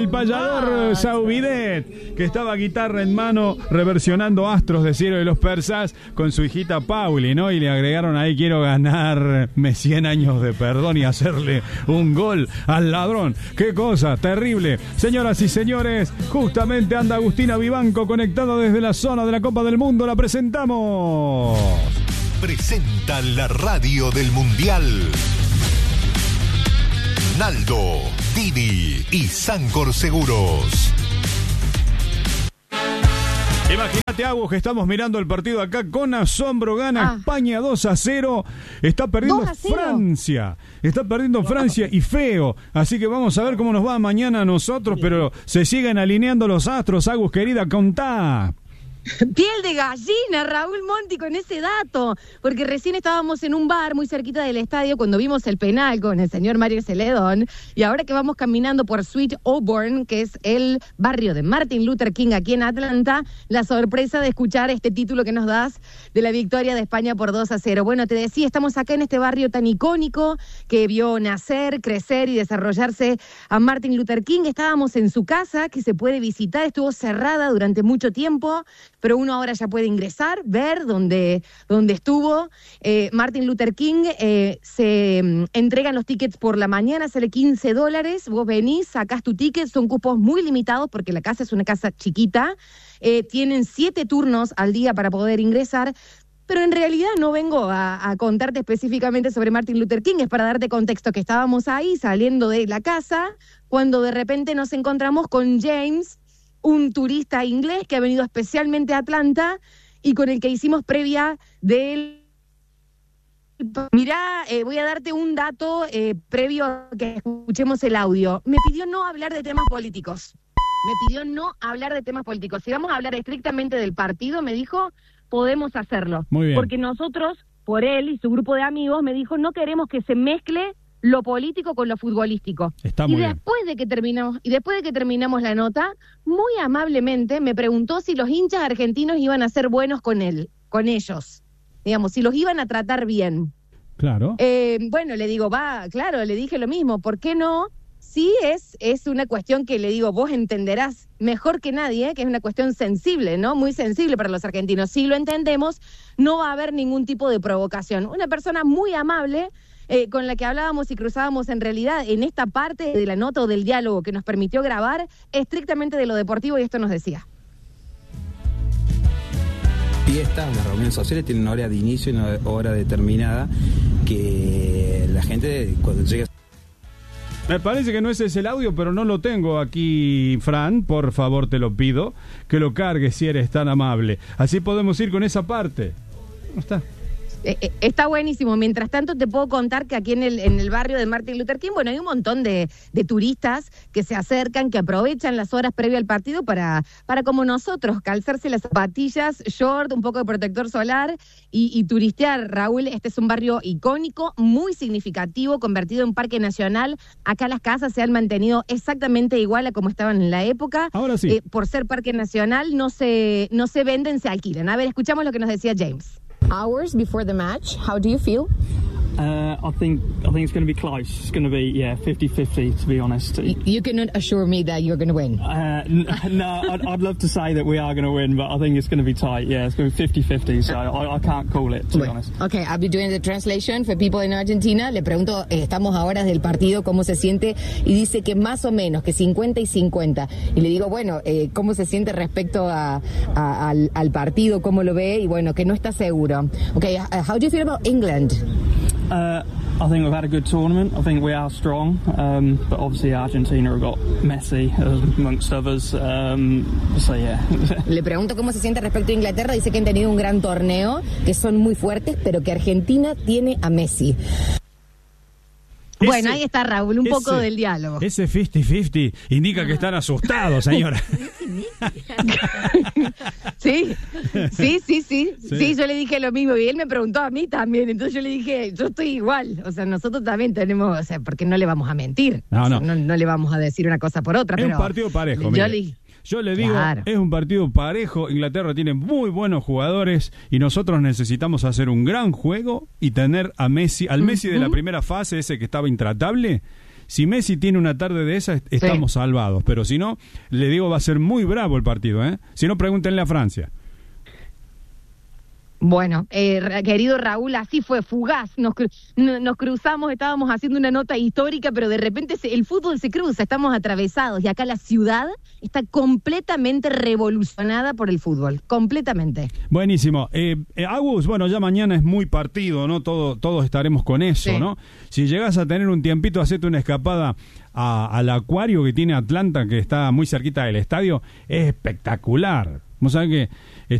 el payador Saubidet, que estaba guitarra en mano reversionando Astros de Cielo de los Persas con su hijita Pauli, ¿no? Y le agregaron ahí: quiero ganarme 100 años de perdón y hacerle un gol al ladrón. ¡Qué cosa terrible! Señoras y señores, justamente anda Agustina Vivanco conectada desde la zona de la Copa del Mundo. La presentamos. Presenta la radio del Mundial. Naldo, Dini y Sancor Seguros. Imagínate, Agus, que estamos mirando el partido acá con asombro. Gana España 2-0. Está perdiendo Francia. Está perdiendo Francia y feo. Así que vamos a ver cómo nos va mañana a nosotros. Pero se siguen alineando los astros. Agus, querida, contá. Piel de gallina, Raúl Monti, con ese dato, porque recién estábamos en un bar muy cerquita del estadio cuando vimos el penal con el señor Mario Celedón, y ahora que vamos caminando por Sweet Auburn, que es el barrio de Martin Luther King aquí en Atlanta, la sorpresa de escuchar este título que nos das de la victoria de España por 2-0. Bueno, te decía, estamos acá en este barrio tan icónico que vio nacer, crecer y desarrollarse a Martin Luther King. Estábamos en su casa, que se puede visitar, estuvo cerrada durante mucho tiempo, pero uno ahora ya puede ingresar, ver dónde estuvo. Martin Luther King, se entregan los tickets por la mañana, sale $15. Vos venís, sacás tu ticket, son cupos muy limitados porque la casa es una casa chiquita. Tienen 7 turnos al día para poder ingresar. Pero en realidad no vengo a contarte específicamente sobre Martin Luther King, es para darte contexto que estábamos ahí saliendo de la casa, cuando de repente nos encontramos con James, un turista inglés que ha venido especialmente a Atlanta y con el que hicimos previa del... Mirá, voy a darte un dato previo a que escuchemos el audio. Me pidió no hablar de temas políticos. Si vamos a hablar estrictamente del partido, me dijo, podemos hacerlo. Muy bien. Porque nosotros, por él y su grupo de amigos, me dijo, no queremos que se mezcle lo político con lo futbolístico. Está muy bien. Después de que terminamos la nota, muy amablemente me preguntó si los hinchas argentinos iban a ser buenos con ellos. Digamos, si los iban a tratar bien. Claro. Bueno, le digo, claro, le dije lo mismo, ¿por qué no? Sí, es una cuestión que le digo, vos entenderás mejor que nadie, que es una cuestión sensible, ¿no? Muy sensible para los argentinos. Si lo entendemos, no va a haber ningún tipo de provocación. Una persona muy amable, con la que hablábamos y cruzábamos en realidad en esta parte de la nota o del diálogo que nos permitió grabar, estrictamente de lo deportivo, y esto nos decía. Fiestas, las reuniones sociales tienen una hora de inicio y una hora determinada que la gente cuando llega... Me parece que no ese es el audio, pero no lo tengo aquí, Fran. Por favor, te lo pido, que lo cargues si eres tan amable. Así podemos ir con esa parte. ¿Cómo está? Está buenísimo. Mientras tanto, te puedo contar que aquí en el barrio de Martin Luther King, bueno, hay un montón de turistas que se acercan, que aprovechan las horas previas al partido para como nosotros, calzarse las zapatillas, short, un poco de protector solar y turistear. Raúl, este es un barrio icónico, muy significativo, convertido en parque nacional. Acá las casas se han mantenido exactamente igual a como estaban en la época. Ahora sí. Por ser parque nacional, no se venden, se alquilan. A ver, escuchamos lo que nos decía James. Hours before the match, how do you feel? I think it's going to be close. It's going to be 50-50 to be honest. You cannot assure me that you're going to win. No, I'd love to say that we are going to win, but I think it's going to be tight. Yeah, it's going to be 50-50, so I can't call it to be honest. Okay, I'll be doing the translation for people in Argentina. Le pregunto, estamos a horas del partido, ¿cómo se siente? Y dice que más o menos, que 50 y 50. Y le digo, bueno, ¿cómo se siente respecto al partido? ¿Cómo lo ve? Y bueno, que no está seguro. Okay, how do you feel about England? I think we've had a good tournament. I think we are strong, but obviously Argentina have got Messi amongst others. So yeah. Le pregunto cómo se siente respecto a Inglaterra. Dice que han tenido un gran torneo, que son muy fuertes, pero que Argentina tiene a Messi. Bueno, ahí está, Raúl, un poco del diálogo. Ese 50-50 indica que están asustados, señora. Sí, yo le dije lo mismo y él me preguntó a mí también, entonces yo le dije, yo estoy igual, o sea, nosotros también tenemos, o sea, porque no le vamos a mentir, no le vamos a decir una cosa por otra. Es pero un partido parejo, yo le digo, claro. Es un partido parejo. Inglaterra tiene muy buenos jugadores y nosotros necesitamos hacer un gran juego y tener a Messi, al Messi de la primera fase, ese que estaba intratable, Si Messi tiene una tarde de esa, estamos salvados. Pero si no, le digo, va a ser muy bravo el partido, ¿eh? Si no, pregúntenle a Francia. Bueno, querido Raúl, así fue, fugaz, nos cruzamos, estábamos haciendo una nota histórica, pero de repente el fútbol se cruza, estamos atravesados, y acá la ciudad está completamente revolucionada por el fútbol, completamente. Buenísimo. Agus, bueno, ya mañana es muy partido, ¿no? Todos estaremos con eso, ¿no? Si llegas a tener un tiempito, hacete una escapada al acuario que tiene Atlanta, que está muy cerquita del estadio, es espectacular. Vos sabés que